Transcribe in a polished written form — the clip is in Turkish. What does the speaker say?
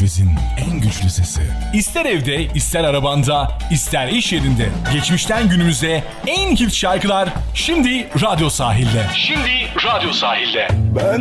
Körfez'in en güçlü sesi. İster evde, ister arabanda, ister iş yerinde. Geçmişten günümüze en hit şarkılar şimdi Radyo Sahil'de. Şimdi Radyo Sahil'de. Ben